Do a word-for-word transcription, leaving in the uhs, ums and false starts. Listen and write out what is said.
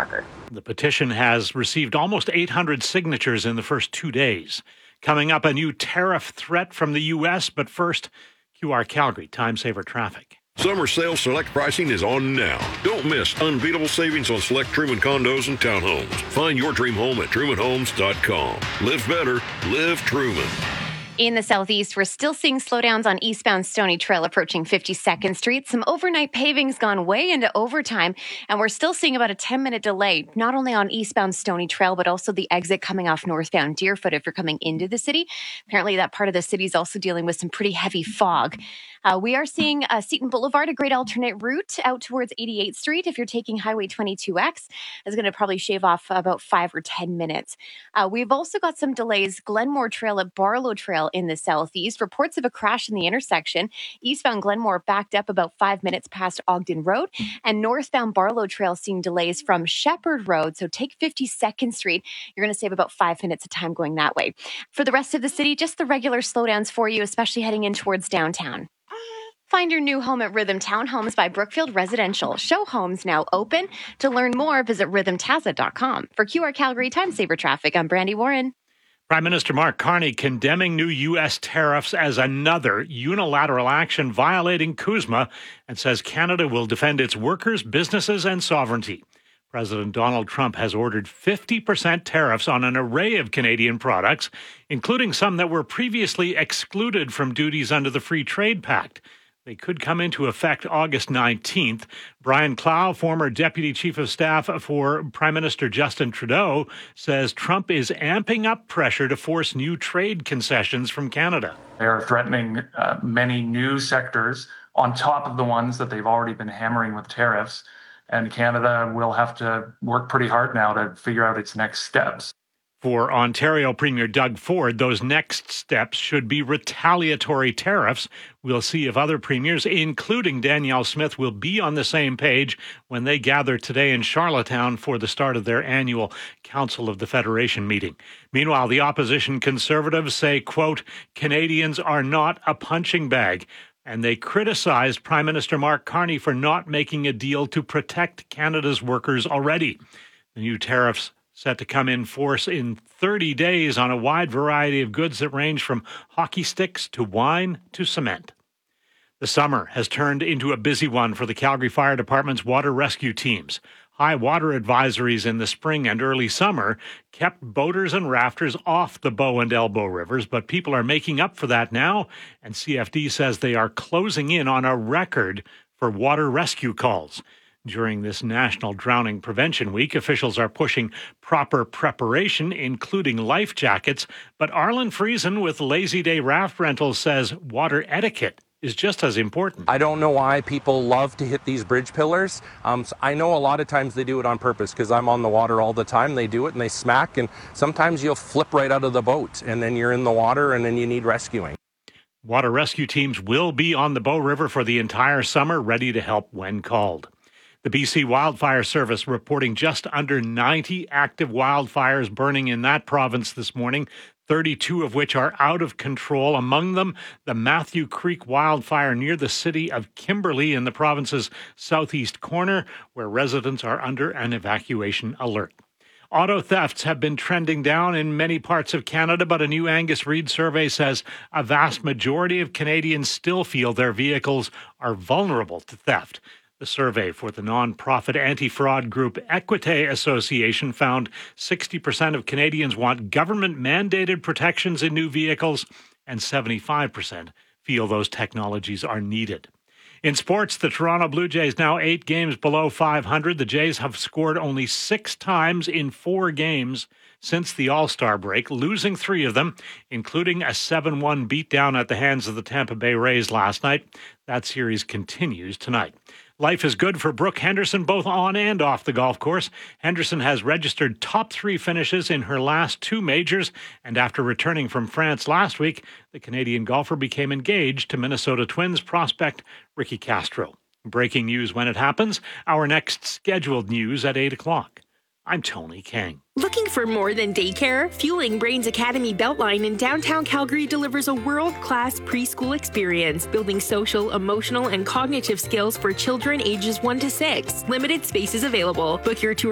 trucker. The petition has received almost eight hundred signatures in the first two days. Coming up, a new tariff threat from the U S, but first, Q R Calgary, Time Saver Traffic. Summer sale select pricing is on now. Don't miss unbeatable savings on select Truman condos and townhomes. Find your dream home at truman homes dot com. Live better, live Truman. In the southeast, we're still seeing slowdowns on eastbound Stony Trail approaching fifty-second Street. Some overnight paving's gone way into overtime, and we're still seeing about a ten-minute delay, not only on eastbound Stony Trail, but also the exit coming off northbound Deerfoot if you're coming into the city. Apparently, that part of the city is also dealing with some pretty heavy fog. Uh, we are seeing uh, Seton Boulevard, a great alternate route out towards eighty-eighth Street. If you're taking Highway twenty-two X, is going to probably shave off about five or ten minutes. Uh, we've also got some delays. Glenmore Trail at Barlow Trail in the southeast. Reports of a crash in the intersection. Eastbound Glenmore backed up about five minutes past Ogden Road, and northbound Barlow Trail seeing delays from Shepherd Road. So take fifty-second Street. You're going to save about five minutes of time going that way. For the rest of the city, just the regular slowdowns for you, especially heading in towards downtown. Find your new home at Rhythm Townhomes by Brookfield Residential. Show homes now open. To learn more, visit rhythm taza dot com. For Q R Calgary Time Saver Traffic, I'm Brandy Warren. Prime Minister Mark Carney condemning new U S tariffs as another unilateral action violating CUSMA and says Canada will defend its workers, businesses, and sovereignty. President Donald Trump has ordered fifty percent tariffs on an array of Canadian products, including some that were previously excluded from duties under the Free Trade Pact. They could come into effect August nineteenth. Brian Clow, former Deputy Chief of Staff for Prime Minister Justin Trudeau, says Trump is amping up pressure to force new trade concessions from Canada. They are threatening uh, many new sectors on top of the ones that they've already been hammering with tariffs. And Canada will have to work pretty hard now to figure out its next steps. For Ontario Premier Doug Ford, those next steps should be retaliatory tariffs. We'll see if other premiers, including Danielle Smith, will be on the same page when they gather today in Charlottetown for the start of their annual Council of the Federation meeting. Meanwhile, the opposition Conservatives say, quote, Canadians are not a punching bag. And they criticized Prime Minister Mark Carney for not making a deal to protect Canada's workers already. The new tariffs set to come in force in thirty days on a wide variety of goods that range from hockey sticks to wine to cement. The summer has turned into a busy one for the Calgary Fire Department's water rescue teams. High water advisories in the spring and early summer kept boaters and rafters off the Bow and Elbow rivers, but people are making up for that now, and C F D says they are closing in on a record for water rescue calls. During this National Drowning Prevention Week, officials are pushing proper preparation, including life jackets, but Arlen Friesen with Lazy Day Raft Rentals says water etiquette is just as important. I don't know why people love to hit these bridge pillars. Um, so I know a lot of times they do it on purpose because I'm on the water all the time. They do it and they smack, and sometimes you'll flip right out of the boat and then you're in the water and then you need rescuing. Water rescue teams will be on the Bow River for the entire summer, ready to help when called. The B C Wildfire Service reporting just under ninety active wildfires burning in that province this morning, thirty-two of which are out of control. Among them, the Matthew Creek wildfire near the city of Kimberley in the province's southeast corner, where residents are under an evacuation alert. Auto thefts have been trending down in many parts of Canada, but a new Angus Reid survey says a vast majority of Canadians still feel their vehicles are vulnerable to theft. The survey for the non-profit anti-fraud group Equite Association found sixty percent of Canadians want government-mandated protections in new vehicles, and seventy-five percent feel those technologies are needed. In sports, the Toronto Blue Jays now eight games below five hundred. The Jays have scored only six times in four games since the All-Star break, losing three of them, including a seven one beatdown at the hands of the Tampa Bay Rays last night. That series continues tonight. Life is good for Brooke Henderson, both on and off the golf course. Henderson has registered top three finishes in her last two majors, and after returning from France last week, the Canadian golfer became engaged to Minnesota Twins prospect Ricky Castro. Breaking news when it happens. Our next scheduled news at eight o'clock. I'm Tony Kang. Looking for more than daycare? Fueling Brains Academy Beltline in downtown Calgary delivers a world-class preschool experience, building social, emotional, and cognitive skills for children ages one to six. Limited spaces available. Book your tour